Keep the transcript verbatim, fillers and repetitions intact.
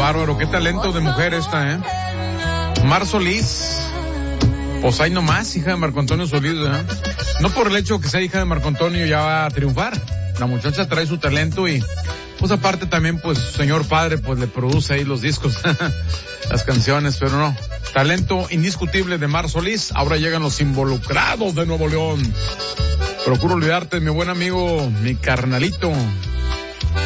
bárbaro, qué talento de mujer esta, ¿eh? Mar Solís. Pues ahí nomás, hija de Marco Antonio Solís, ¿eh? No por el hecho que sea hija de Marco Antonio ya va a triunfar. La muchacha trae su talento y, pues aparte también, pues, su señor padre, pues le produce ahí los discos, las canciones, pero no. Talento indiscutible de Mar Solís. Ahora llegan los involucrados de Nuevo León. Procuro olvidarte, mi buen amigo, mi carnalito,